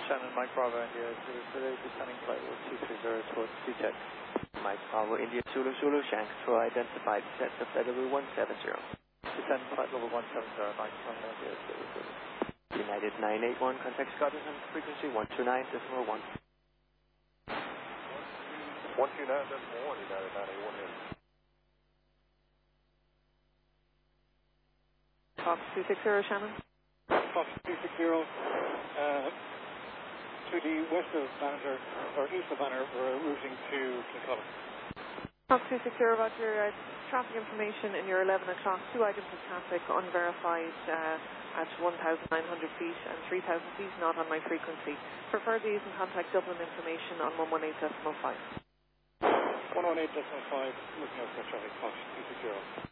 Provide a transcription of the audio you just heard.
Shannon, Mike Bravo, India, Zulu, descending flight level 230 towards CTEC. Mike Bravo, India, Zulu, Shanks, for identified descent of flight level 170. Descend flight level 170, Mike Bravo, India, Zulu. United 981, contact Scotland on frequency 129.1. 129.1, United 981 in. Fox 260, Shannon. Fox 260, to the west of Banner, or east of Banner, we're routing to Clincollo. Fox 260, Roger. Traffic information in your 11 o'clock. 2 items of traffic unverified at 1,900 feet and 3,000 feet, not on my frequency. For further, you can contact Dublin information on 118.5. 118.5, looking out for traffic, Fox 260.